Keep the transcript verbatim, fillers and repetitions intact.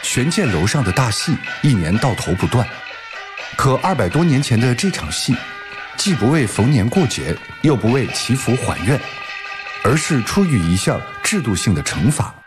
悬剑楼上的大戏一年到头不断。可二百多年前的这场戏，既不为逢年过节，又不为祈福还愿，而是出于一项制度性的惩罚，